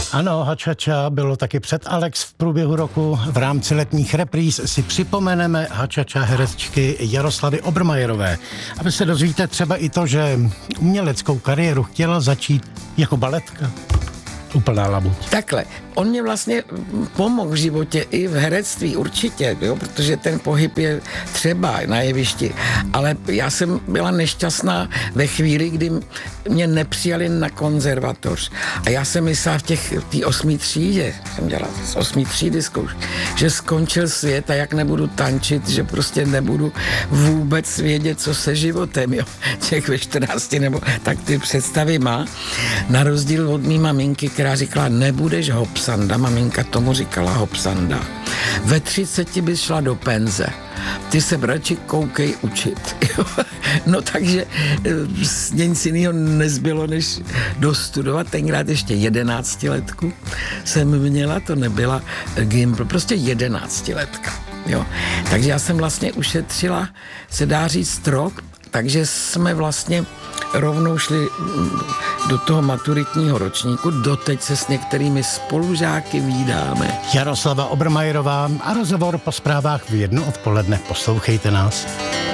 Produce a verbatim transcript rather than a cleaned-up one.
Ano, Hačača bylo taky před Alex v průběhu roku. V rámci letních repríz si připomeneme Hačača herečky Jaroslavy Obermajerové. A vy se dozvíte třeba i to, že uměleckou kariéru chtěla začít jako baletka. Úplná labuť. Takhle, on mě vlastně pomohl v životě i v herectví určitě, jo, protože ten pohyb je třeba na jevišti, ale já jsem byla nešťastná ve chvíli, kdy mě nepřijali na konzervatoř a já jsem myslela v těch tý osmý třídě, jsem dělala z osmý třídy zkouš, že skončil svět a jak nebudu tančit, že prostě nebudu vůbec vědět, co se životem, jo, těch ve čtrnácti nebo tak ty představy má, na rozdíl od mý maminky, která říkala, nebudeš hopsanda, maminka tomu říkala hopsanda. Ve třiceti bys šla do penze. Ty se radši koukej učit. No takže nic jiného nezbylo, než dostudovat. Tenkrát ještě jedenáctiletku jsem měla, to nebyla gimpl, prostě jedenáctiletka. Jo. Takže já jsem vlastně ušetřila, se dá říct, rok, takže jsme vlastně rovnou šli do toho maturitního ročníku. Doteď se s některými spolužáky vídáme. Jaroslava Obermajerová a rozhovor po zprávách v jednu odpoledne. Poslouchejte nás.